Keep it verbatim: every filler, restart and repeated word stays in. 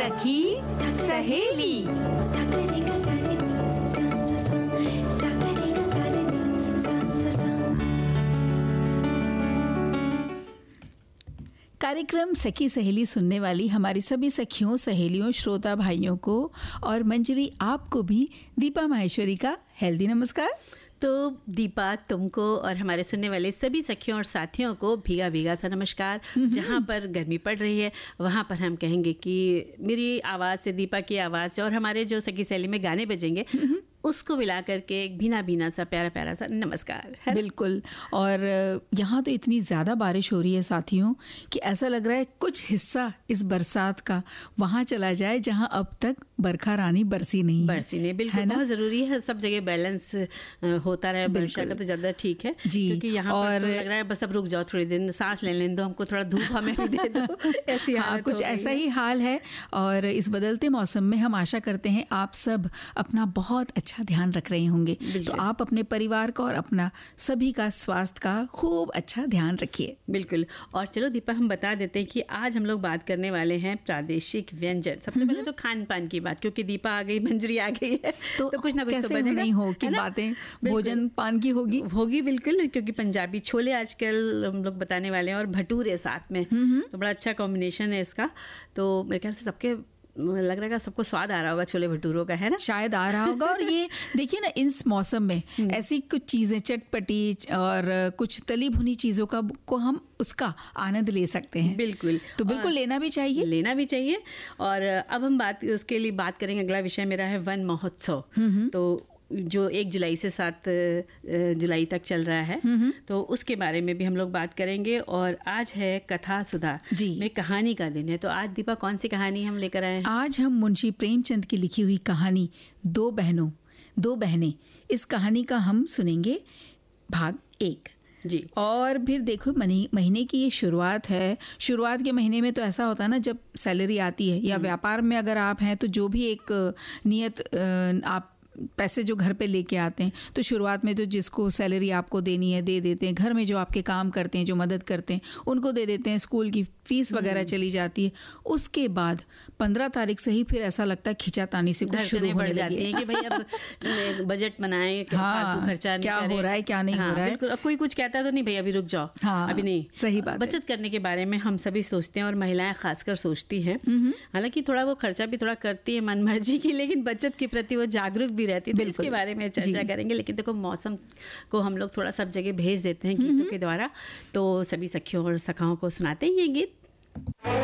सखी सहेली। कार्यक्रम सखी सहेली सुनने वाली हमारी सभी सखियों, सहेलियों, श्रोता भाइयों को और मंजरी आपको भी दीपा माहेश्वरी का हेल्दी नमस्कार। तो दीपा, तुमको और हमारे सुनने वाले सभी सखियों और साथियों को भीगा भीगा सा नमस्कार। जहाँ पर गर्मी पड़ रही है वहाँ पर हम कहेंगे कि मेरी आवाज़ से, दीपा की आवाज़ से और हमारे जो सखी सहेली में गाने बजेंगे उसको मिला करके एक भीना भीना सा प्यारा प्यारा सा नमस्कार है। बिल्कुल। और यहाँ तो इतनी ज़्यादा बारिश हो रही है साथियों कि ऐसा लग रहा है कुछ हिस्सा इस बरसात का वहाँ चला जाए जहाँ अब तक बरखा रानी बरसी नहीं बरसी नहीं। बिल्कुल, बहुत ज़रूरी है सब जगह बैलेंस होता रहे वर्षा का, तो ज़्यादा ठीक है जी। क्योंकि यहाँ और तो लग रहा है बस अब रुक जाओ, थोड़ी दिन सांस ले लेने दो, हमको थोड़ा धूप हमें भी दे दो। ऐसी हाँ, कुछ ऐसा ही हाल है। और इस बदलते मौसम में हम आशा करते हैं आप सब अपना बहुत अच्छा ध्यान रख रहे होंगे। तो आप अपने परिवार का और अपना सभी का स्वास्थ्य का खूब अच्छा ध्यान रखिए। बिल्कुल। और चलो दीपा, हम बता देते हैं कि आज हम लोग बात करने वाले हैं प्रादेशिक व्यंजन। सबसे पहले तो खान पान की बात, क्योंकि दीपा आ गई, मंजरी आ गई है, तो, तो कुछ ना कुछ कैसे तो बनेगा नहीं हो कि बातें भोजन पान की होगी होगी बिल्कुल। क्योंकि पंजाबी छोले आजकल हम लोग बताने वाले हैं और भटूरे साथ में, तो बड़ा अच्छा कॉम्बिनेशन है इसका। तो मेरे ख्याल से सबके लग रहा है सबको स्वाद आ रहा होगा छोले भटूरों का, है ना? शायद आ रहा होगा। और ये देखिए ना, इस मौसम में ऐसी कुछ चीज़ें चटपटी और कुछ तली भुनी चीज़ों का को हम उसका आनंद ले सकते हैं। बिल्कुल। तो बिल्कुल लेना भी चाहिए, लेना भी चाहिए। और अब हम बात उसके लिए बात करेंगे। अगला विषय मेरा है वन महोत्सव, तो जो एक जुलाई से सात जुलाई तक चल रहा है, तो उसके बारे में भी हम लोग बात करेंगे। और आज है कथा सुधा में कहानी का दिन है। तो आज दीपा कौन सी कहानी हम लेकर आए हैं? आज हम मुंशी प्रेमचंद की लिखी हुई कहानी दो बहनों दो बहनें, इस कहानी का हम सुनेंगे भाग एक जी। और फिर देखो, महीने की ये शुरुआत है। शुरुआत के महीने में तो ऐसा होता है ना, जब सैलरी आती है या व्यापार में अगर आप हैं तो जो भी एक नियत आप पैसे जो घर पे लेके आते हैं, तो शुरुआत में तो जिसको सैलरी आपको देनी है दे देते हैं। घर में जो आपके काम करते हैं, जो मदद करते हैं, उनको दे देते हैं। स्कूल की फीस वगैरह चली जाती है। उसके बाद पंद्रह तारीख से ही फिर ऐसा लगता है खिंचातानी से कुछ शुरू होने जाती है कि भाई अब बजट बनाएं, हाँ, खर्चा क्या हो रहा है क्या नहीं हाँ, हो रहा है। बिल्कुल। अब कोई कुछ कहता है तो नहीं भाई अभी रुक जाओ, हाँ, अभी नहीं। सही बात। बचत करने के बारे में हम सभी सोचते हैं और महिलाएं खासकर सोचती हैं। हालांकि थोड़ा वो खर्चा भी थोड़ा करती है मन मर्जी की, लेकिन बचत के प्रति वो जागरूक भी रहती है। इसके बारे में चर्चा करेंगे। लेकिन देखो, मौसम को हम लोग थोड़ा सब जगह भेज देते हैं गीतों के द्वारा, तो सभी सखियों और सखाओं को सुनाते हैं ये गीत।